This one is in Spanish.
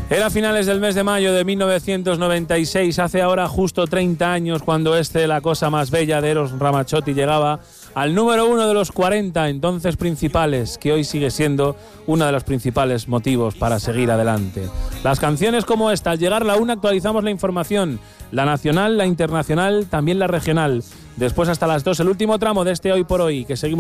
Era a finales del mes de mayo de 1996, hace ahora justo 30 años, cuando La cosa más bella de Eros Ramazzotti llegaba al número 1 de los 40 entonces principales, que hoy sigue siendo uno de los principales motivos para seguir adelante. Las canciones como esta, al llegar la 1 actualizamos la información, la nacional, la internacional, también la regional. Después hasta las 2, el último tramo de Hoy por Hoy, que seguimos